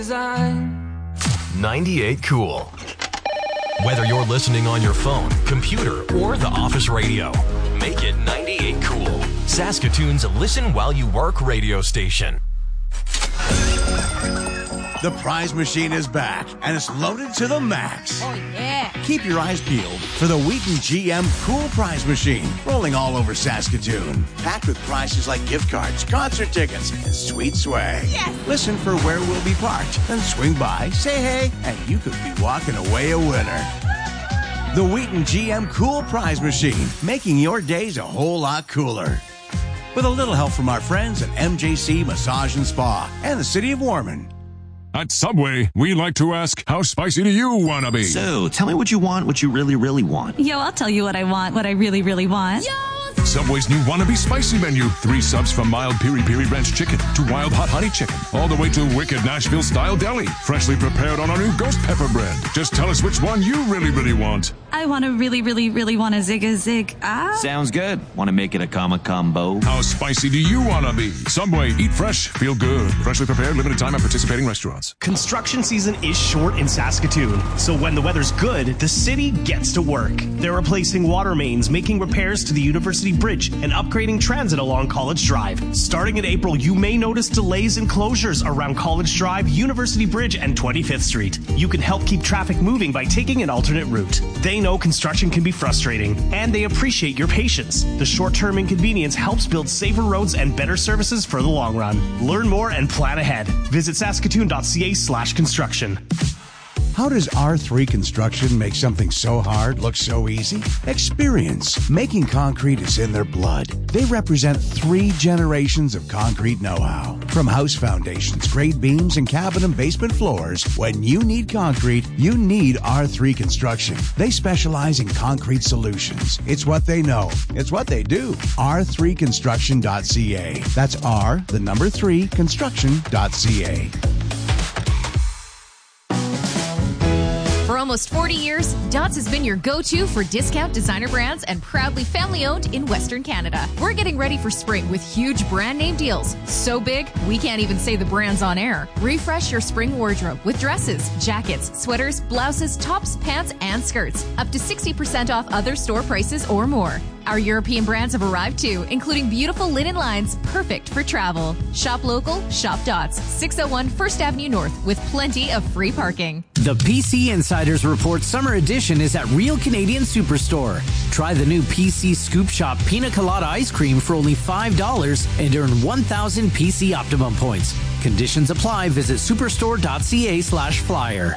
98 Cool. Whether you're listening on your phone, computer, or the office radio, make it 98 Cool. Saskatoon's listen while you work radio station. The prize machine is back, and it's loaded to the max. Oh, yeah. Keep your eyes peeled for the Wheaton GM Cool Prize Machine, rolling all over Saskatoon. Packed with prizes like gift cards, concert tickets, and sweet swag. Yes. Listen for where we'll be parked, then swing by, say hey, and you could be walking away a winner. The Wheaton GM Cool Prize Machine, making your days a whole lot cooler. With a little help from our friends at MJC Massage and Spa and the City of Warman. At Subway, we like to ask, how spicy do you want to be? So, tell me what you want, what you really, really want. Yo, I'll tell you what I want, what I really, really want. Yo! Subway's new Wannabe Spicy menu. 3 subs from mild piri-piri ranch chicken to wild hot honey chicken. All the way to wicked Nashville-style deli. Freshly prepared on our new ghost pepper bread. Just tell us which one you really, really want. I want to really, really, really want a zig. Sounds good. Want to make it a combo? How spicy do you want to be? Subway, eat fresh, feel good. Freshly prepared, limited time at participating restaurants. Construction season is short in Saskatoon, so when the weather's good, the city gets to work. They're replacing water mains, making repairs to the University Bridge, and upgrading transit along College Drive. Starting in April, you may notice delays and closures around College Drive, University Bridge, and 25th Street. You can help keep traffic moving by taking an alternate route. They know construction can be frustrating, and they appreciate your patience. The short-term inconvenience helps build safer roads and better services for the long run. Learn more and plan ahead. Visit saskatoon.ca/construction. How does R3 Construction make something so hard look so easy? Experience. Making concrete is in their blood. They represent 3 generations of concrete know-how. From house foundations, grade beams, and cabin and basement floors, when you need concrete, you need R3 Construction. They specialize in concrete solutions. It's what they know. It's what they do. R3construction.ca. That's R3 construction.ca. For almost 40 years, Dots has been your go-to for discount designer brands and proudly family-owned in Western Canada. We're getting ready for spring with huge brand name deals. So big, we can't even say the brands on air. Refresh your spring wardrobe with dresses, jackets, sweaters, blouses, tops, pants, and skirts. Up to 60% off other store prices or more. Our European brands have arrived too, including beautiful linen lines perfect for travel. Shop local, shop Dots, 601 1st Avenue North with plenty of free parking. The PC Insiders Report Summer Edition is at Real Canadian Superstore. Try the new PC Scoop Shop Pina Colada Ice Cream for only $5 and earn 1,000 PC Optimum points. Conditions apply. Visit superstore.ca/flyer.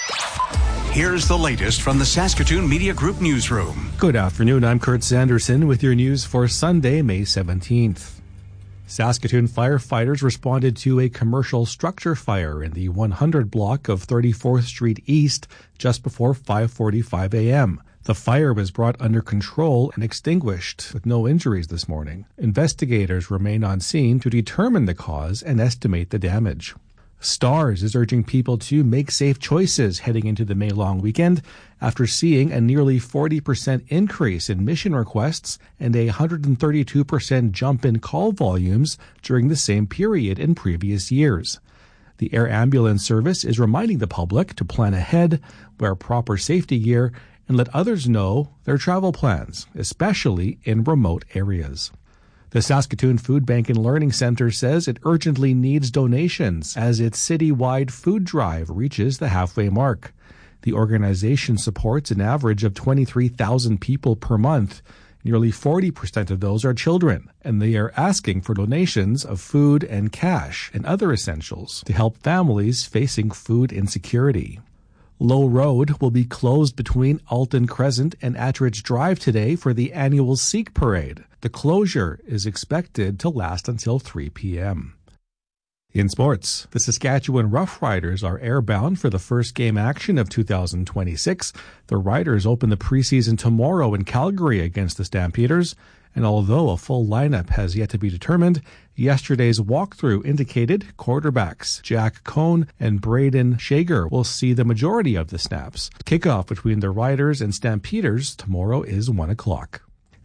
Here's the latest from the Saskatoon Media Group newsroom. Good afternoon. I'm Kurt Sanderson with your news for Sunday, May 17th. Saskatoon firefighters responded to a commercial structure fire in the 100 block of 34th Street East just before 5:45 a.m. The fire was brought under control and extinguished with no injuries this morning. Investigators remain on scene to determine the cause and estimate the damage. STARS is urging people to make safe choices heading into the May long weekend after seeing a nearly 40% increase in mission requests and a 132% jump in call volumes during the same period in previous years. The air ambulance service is reminding the public to plan ahead, wear proper safety gear, and let others know their travel plans, especially in remote areas. The Saskatoon Food Bank and Learning Centre says it urgently needs donations as its citywide food drive reaches the halfway mark. The organization supports an average of 23,000 people per month. Nearly 40% of those are children, and they are asking for donations of food and cash and other essentials to help families facing food insecurity. Low Road will be closed between Alton Crescent and Attridge Drive today for the annual Sikh Parade. The closure is expected to last until 3 p.m. In sports, the Saskatchewan Roughriders are airbound for the first game action of 2026. The Riders open the preseason tomorrow in Calgary against the Stampeders, and although a full lineup has yet to be determined, yesterday's walkthrough indicated quarterbacks Jack Cohn and Braden Shager will see the majority of the snaps. Kickoff between the Riders and Stampeders tomorrow is 1 o'clock.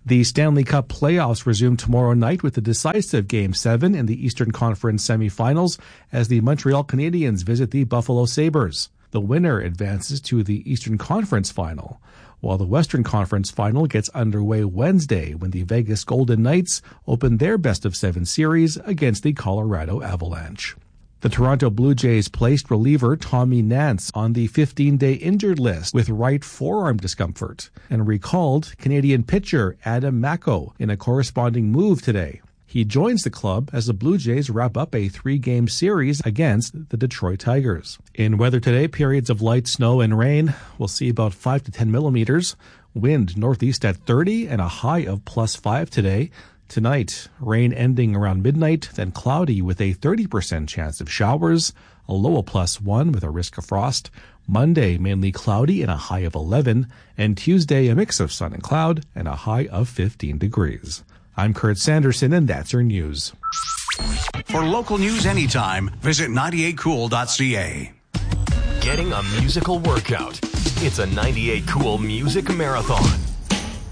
The Stanley Cup playoffs resume tomorrow night with the decisive Game 7 in the Eastern Conference semifinals as the Montreal Canadiens visit the Buffalo Sabres. The winner advances to the Eastern Conference final, while the Western Conference final gets underway Wednesday when the Vegas Golden Knights open their best-of-7 series against the Colorado Avalanche. The Toronto Blue Jays placed reliever Tommy Nance on the 15-day injured list with right forearm discomfort and recalled Canadian pitcher Adam Macko in a corresponding move today. He joins the club as the Blue Jays wrap up a 3-game series against the Detroit Tigers. In weather today, periods of light snow and rain. We'll see about 5 to 10 millimeters. Wind northeast at 30 and a high of +5 today. Tonight, rain ending around midnight, then cloudy with a 30% chance of showers, a low of +1 with a risk of frost. Monday, mainly cloudy and a high of 11, and Tuesday, a mix of sun and cloud and a high of 15 degrees. I'm Kurt Sanderson, and that's your news. For local news anytime, visit 98cool.ca. Getting a musical workout. It's a 98 Cool Music Marathon.